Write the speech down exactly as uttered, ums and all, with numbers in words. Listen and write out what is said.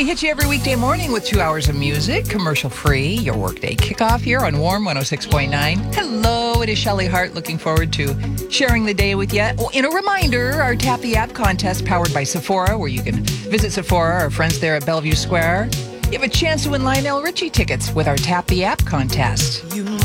we hit you every weekday morning with two hours of music, commercial-free, your workday kickoff here on Warm one oh six point nine. Hello, it is Shelley Hart looking forward to sharing the day with you. Oh, and a reminder, our Tap the App contest powered by Sephora, where you can visit Sephora, our friends there at Bellevue Square. You have a chance to win Lionel Richie tickets with our Tap the App contest. You